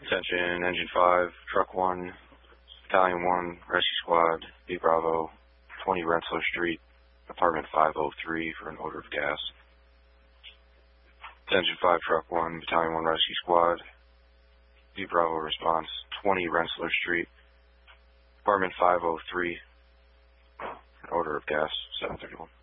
Attention, Engine 5, Truck 1, Battalion 1, Rescue Squad, B Bravo, 20 Rensselaer Street, Apartment 503 for an odor of gas. Attention 5, Truck 1, Battalion 1, Rescue Squad, B Bravo response, 20 Rensselaer Street, Apartment 503, an odor of gas, 731.